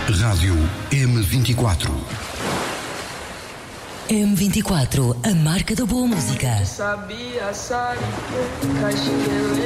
Rádio M24. M24, a marca da boa música. Sabia, sabe, caixinha